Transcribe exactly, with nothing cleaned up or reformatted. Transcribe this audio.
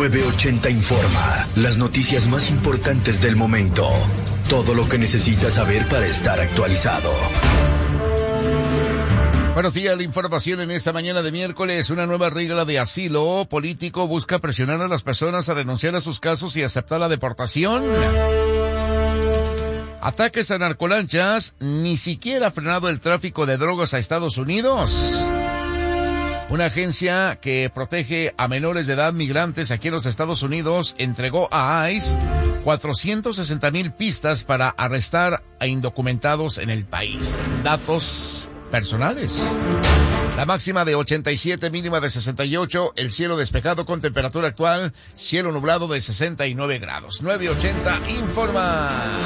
nueve ochenta Informa. Las noticias más importantes del momento. Todo lo que necesitas saber para estar actualizado. Buenos días, la información en esta mañana de miércoles. Una nueva regla de asilo político busca presionar a las personas a renunciar a sus casos y aceptar la deportación. Ataques a narcolanchas, ni siquiera ha frenado el tráfico de drogas a Estados Unidos. Una agencia que protege a menores de edad migrantes aquí en los Estados Unidos entregó a ICE cuatrocientas sesenta mil pistas para arrestar a indocumentados en el país. Datos personales. La máxima de ochenta y siete, mínima de sesenta y ocho, el cielo despejado con temperatura actual, cielo nublado de sesenta y nueve grados. nueve ochenta Informa.